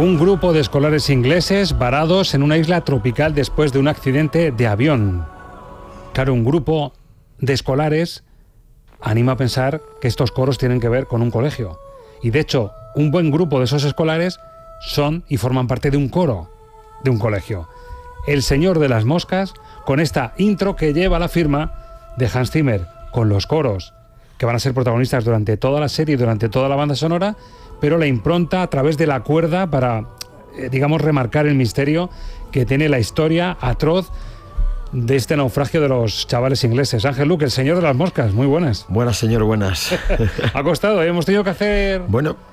Un grupo de escolares ingleses varados en una isla tropical después de un accidente de avión. Claro, un grupo de escolares anima a pensar que estos coros tienen que ver con un colegio. Y de hecho, un buen grupo de esos escolares son y forman parte de un coro de un colegio. El Señor de las Moscas, con esta intro que lleva la firma de Hans Zimmer, con los coros que van a ser protagonistas durante toda la serie y durante toda la banda sonora, pero la impronta a través de la cuerda para, digamos, remarcar el misterio que tiene la historia atroz de este naufragio de los chavales ingleses. Ángel Luque, el Señor de las Moscas, muy buenas. Buenas, señor, buenas. Ha costado, hemos tenido que hacer... Bueno,